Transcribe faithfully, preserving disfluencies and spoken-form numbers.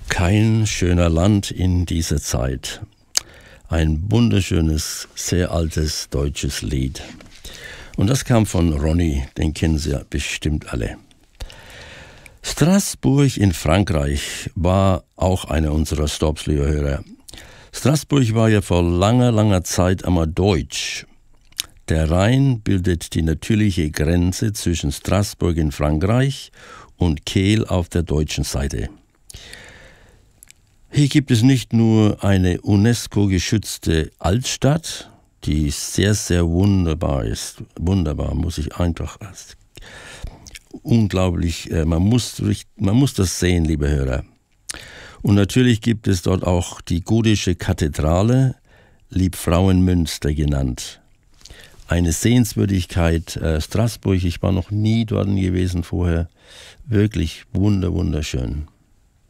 Kein schöner Land in dieser Zeit. Ein wunderschönes, sehr altes deutsches Lied. Und das kam von Ronny, den kennen Sie ja bestimmt alle. Straßburg in Frankreich war auch einer unserer Stops, liebe Hörer. Straßburg war ja vor langer, langer Zeit einmal deutsch. Der Rhein bildet die natürliche Grenze zwischen Straßburg in Frankreich und Kehl auf der deutschen Seite. Hier gibt es nicht nur eine UNESCO-geschützte Altstadt, die sehr, sehr wunderbar ist. Wunderbar, muss ich einfach. Unglaublich, man muss, man muss das sehen, liebe Hörer. Und natürlich gibt es dort auch die gotische Kathedrale, Liebfrauenmünster genannt. Eine Sehenswürdigkeit, äh, Straßburg, ich war noch nie dort gewesen vorher, wirklich wunder, wunderschön.